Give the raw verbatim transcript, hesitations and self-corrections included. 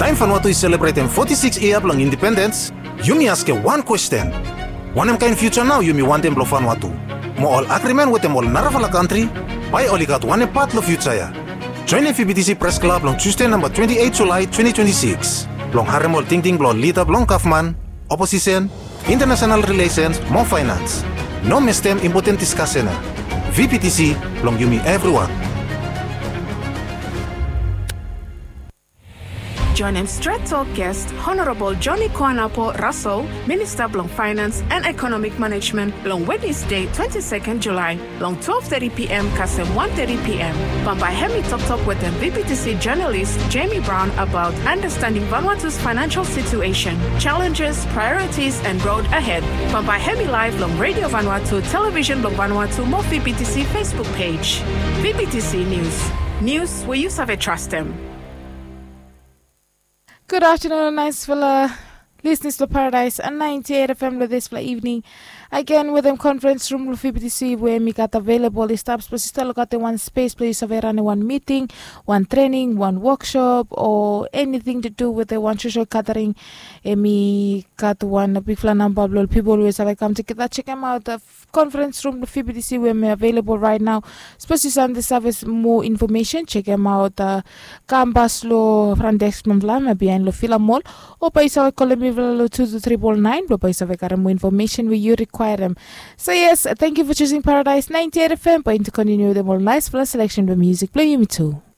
Time Vanuatu is celebrating forty-six years long independence. You me ask one question. One em kind future now you me want them blow Vanuatu. Mo all agreement with them all Naravala country. Why only got one part of future ya. Join the V B T C Press Club on Tuesday number twenty-eighth July twenty twenty-six. Long haremol ting ting blon lead up long Kaufman, opposition, international relations, more finance. No miss them important discussion. V P T C long you me everyone. Joining Straight Talk guest Honorable Johnny Kwanapo Russell, Minister of Finance and Economic Management, long Wednesday, twenty-second July, long twelve thirty p.m. Kasem one thirty p.m. Pampai Hemi Talk Talk with the V P T C journalist Jamie Brown about understanding Vanuatu's financial situation, challenges, priorities, and road ahead. Pampai Hemi Live long Radio Vanuatu, Television long Vanuatu, more V P T C Facebook page. V P T C News. News where you serve trust them. Good afternoon, nice fella. Listeners to Paradise and ninety-eight F M with this for evening. Again, with them conference room V P T C where we got available staff specifically got the one space place of running one meeting, one training, one workshop, or anything to do with the one social gathering. And me got one big flan number of people who have come together. Check them out. The conference room V P T C where we available right now. Specifically on the service more information. Check them out. Uh, Campus lo Frandex Mumla, behind lo Philamol, or by Sawa Colombian two to three ball nine, but by Sawa more information where you require them. So yes, thank you for choosing Paradise ninety-eight F M. Going to continue with them all nice for a selection of music. Play you me too.